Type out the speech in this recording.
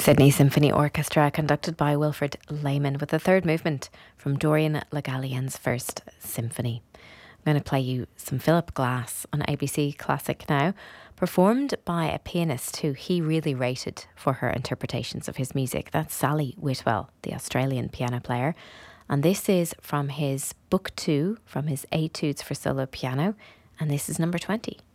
Sydney Symphony Orchestra, conducted by Wilfred Lehman, with the third movement from Dorian Le Gallienne's First Symphony. I'm going to play you some Philip Glass on ABC Classic now, performed by a pianist who he really rated for her interpretations of his music. That's Sally Whitwell, the Australian piano player. And this is from his Book 2, from his Etudes for Solo Piano, and this is number 20.